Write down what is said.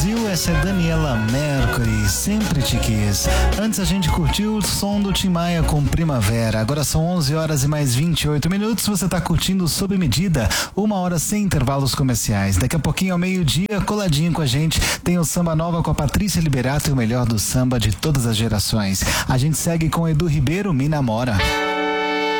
Brasil, essa é Daniela Mercury, Sempre Te Quis. Antes a gente curtiu o som do Tim Maia com Primavera. Agora são 11 horas e mais 28 minutos. Você tá curtindo Sob Medida, 1 hora sem intervalos comerciais. Daqui a pouquinho ao meio-dia, coladinho com a gente, tem o Samba Nova com a Patrícia Liberato e o melhor do samba de todas as gerações. A gente segue com Edu Ribeiro, Me Namora.